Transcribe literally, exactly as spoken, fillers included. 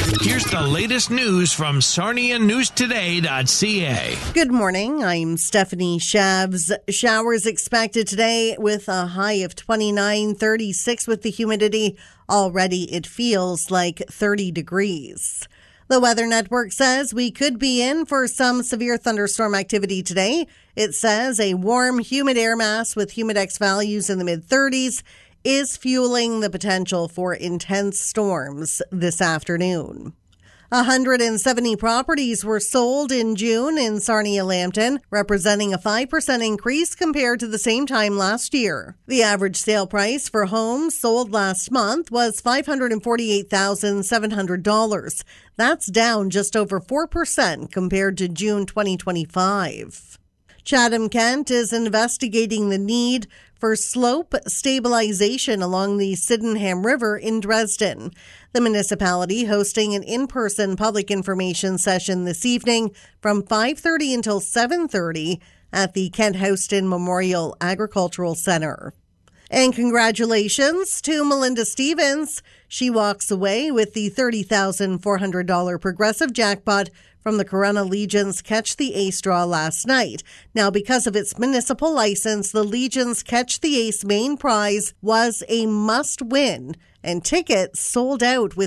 Here's the latest news from Sarnia News Today dot C A. Good morning. I'm Stephanie Shabs. Showers expected today with a high of twenty-nine, thirty-six with the humidity. Already it feels like thirty degrees. The Weather Network says we could be in for some severe thunderstorm activity today. It says a warm, humid air mass with humidex values in the mid-thirties is fueling the potential for intense storms this afternoon. one hundred seventy properties were sold in June in Sarnia-Lambton, representing a five percent increase compared to the same time last year. The average sale price for homes sold last month was five hundred forty-eight thousand seven hundred dollars. That's down just over four percent compared to June twenty twenty-five. Chatham-Kent is investigating the need for slope stabilization along the Sydenham River in Dresden. The municipality hosting an in-person public information session this evening from five thirty until seven thirty at the Kent Houston Memorial Agricultural Center. And congratulations to Melinda Stevens. She walks away with the thirty thousand four hundred dollars progressive jackpot from the Corunna Legion's Catch the Ace draw last night. Now, because of its municipal license, the Legion's Catch the Ace main prize was a must-win, and tickets sold out with